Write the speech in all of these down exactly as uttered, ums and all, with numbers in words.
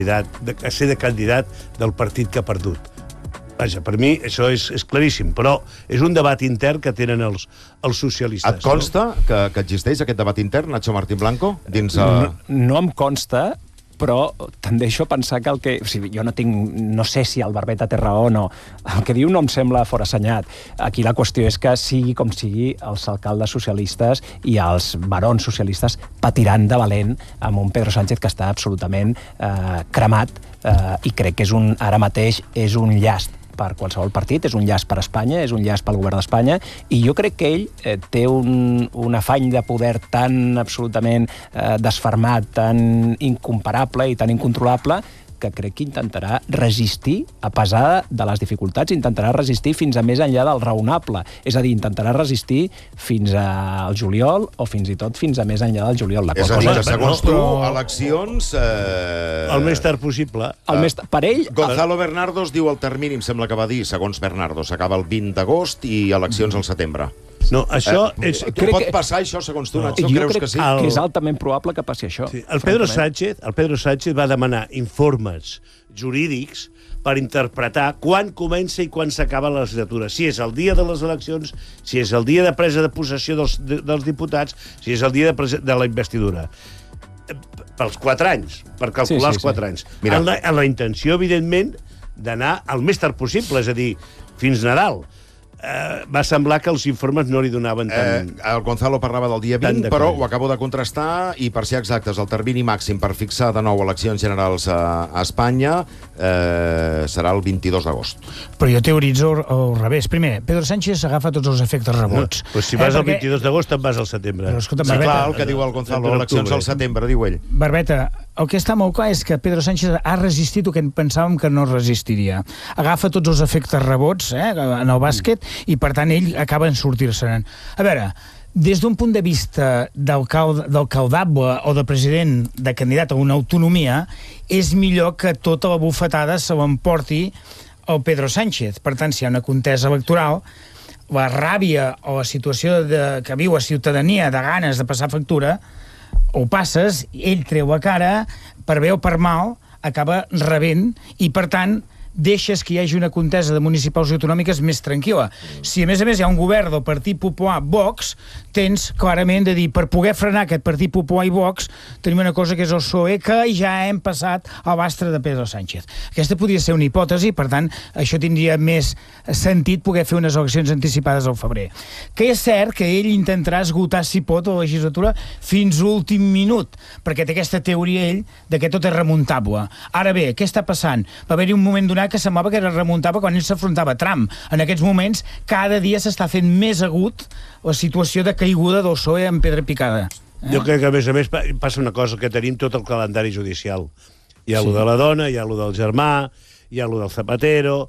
a ser de candidat del partit que ha perdut. Vaja, per mi això és, és claríssim, però és un debat intern que tenen els, els socialistes. Et consta no? que, que existeix aquest debat intern, Nacho Martín Blanco? Dins, uh... no, no em consta, però tendeixo a pensar que el que... O sigui, jo no tinc... No sé si el Barbeta té raó o no. El que diu no em sembla forassenyat. Aquí la qüestió és que, sigui com sigui, els alcaldes socialistes i els barons socialistes patiran de valent amb un Pedro Sánchez que està absolutament eh, cremat eh, i crec que és un, ara mateix és un llast per qualsevol partit, és un llast per Espanya, és un llast pel govern d'Espanya, i jo crec que ell eh, té un, un afany de poder tan absolutament eh, desfermat, tan incomparable i tan incontrolable, que crec que intentarà resistir, a pesar de les dificultats, intentarà resistir fins a més enllà del raonable. És a dir, intentarà resistir fins al juliol o fins i tot fins a més enllà del juliol. La és a dir, que segons tu, però... eleccions... Eh... El més tard possible. El més... Per ell... Gonzalo Bernardos diu el termini, em sembla que va dir, segons Bernardo, s'acaba el vint d'agost i eleccions al setembre. No, això eh, és... Pot que... passar això, segons tu, Nacho? Jo Creus crec que sí? que és altament probable que passi això. Sí. El, Pedro Sánchez, el Pedro Sánchez va demanar informes jurídics per interpretar quan comença i quan s'acaba la legislatura. Si és el dia de les eleccions, si és el dia de presa de possessió dels, de, dels diputats, si és el dia de, de la investidura. Pels quatre anys, per calcular sí, sí, els quatre sí. anys. Mira. En, la, en la intenció, evidentment, d'anar el més tard possible, és a dir, fins Nadal. Uh, va semblar que els informes no li donaven tant... Eh, el Gonzalo parlava del dia vint, però ho acabo de contrastar, i per ser exactes, el termini màxim per fixar de nou eleccions generals a, a Espanya eh, serà el vint-i-dos d'agost. Però jo teoritzo al revés. Primer, Pedro Sánchez agafa tots els efectes rebots. No, pues si vas eh, perquè... el vint-i-dos d'agost, te'n vas al setembre. Però, escolta, sí, Barbeta, clar, el que diu el Gonzalo, eleccions al setembre, diu ell. Barbeta, el que està molt clar és que Pedro Sánchez ha resistit el que pensàvem que no resistiria. Agafa tots els efectes rebots eh, en el bàsquet i, per tant, ell acaba en sortir-se'n. A veure, des d'un punt de vista d'alcaldable o de president de candidat a una autonomia, és millor que tota la bufetada se l'emporti el Pedro Sánchez. Per tant, si hi ha una contesa electoral, la ràbia o la situació de, que viu a ciutadania de ganes de passar factura, ho passes, ell treu la cara, per bé o per mal, acaba rebent, i per tant deixes que hi hagi una contesa de municipals i autonòmiques més tranquil·la. Si a més a més hi ha un govern del Partit Popular Vox, tens clarament de dir, per poder frenar aquest Partit Popular i Vox, tenim una cosa que és el P S O E, que ja hem passat a l'astre de Pedro Sánchez. Aquesta podria ser una hipòtesi, per tant, això tindria més sentit poder fer unes eleccions anticipades al febrer. Que és cert que ell intentarà esgotar, si pot, la legislatura fins l'últim minut, perquè té aquesta teoria ell de que tot és remuntable. Ara bé, què està passant? Va haver-hi un moment donat que semblava que era remuntable quan ell s'afrontava a Trump. En aquests moments, cada dia s'està fent més agut la situació de caiguda del P S O E en pedra picada. Eh? Jo crec que, a més a més, passa una cosa, que tenim tot el calendari judicial. Hi ha sí. lo de la dona, hi ha lo del germà, hi ha lo del Zapatero...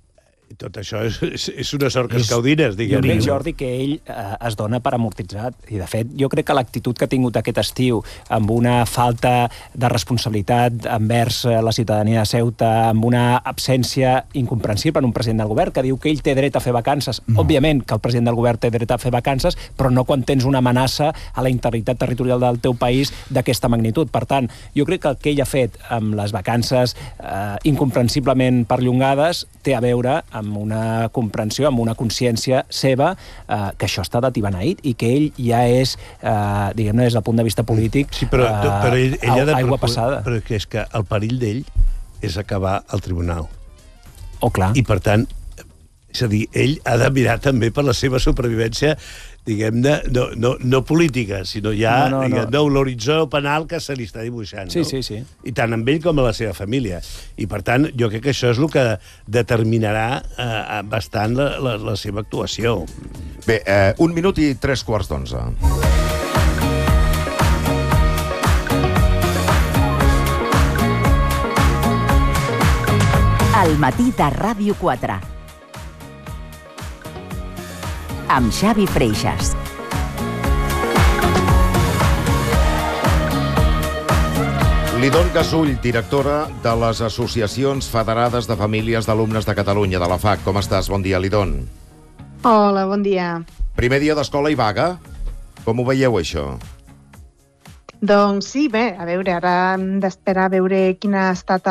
I tot això és, és, és una sort que escaudines, diguem. Jo crec, Jordi, que ell eh, es dona per amortitzat. I, de fet, jo crec que l'actitud que ha tingut aquest estiu, amb una falta de responsabilitat envers la ciutadania de Ceuta, amb una absència incomprensible en un president del govern, que diu que ell té dret a fer vacances. No. Òbviament que el president del govern té dret a fer vacances, però no quan tens una amenaça a la integritat territorial del teu país d'aquesta magnitud. Per tant, jo crec que el que ell ha fet amb les vacances eh, incomprensiblement perllongades té a veure amb amb una comprensió, amb una consciència seva, eh, que això està de tibeneït i que ell ja és, eh, diguem-ne, des del punt de vista polític, sí, però, eh, però ell, ell ha de aigua passada. Però que és que el perill d'ell és acabar al tribunal. Oh, clar. I, per tant, és a dir, ell ha de mirar també per la seva supervivència, diguem-ne, no, no, no política, sinó ja no, no, no. l'horitzó penal que se li està dibuixant. Sí, no? sí, sí. I tant amb ell com a la seva família. I, per tant, jo crec que això és el que determinarà eh, bastant la, la, la seva actuació. Bé, eh, un minut i tres quarts d'onze. Al matí de Ràdio quatre. Amb Xavi Freixas. Lidon Gasull, directora de les Associacions Federades de Famílies d'Alumnes de Catalunya, de la F A C. Com estàs? Bon dia, Lidon. Hola, bon dia. Primer dia d'escola i vaga? Com ho veieu, això? Doncs sí, bé, a veure, ara hem d'esperar a veure quina ha estat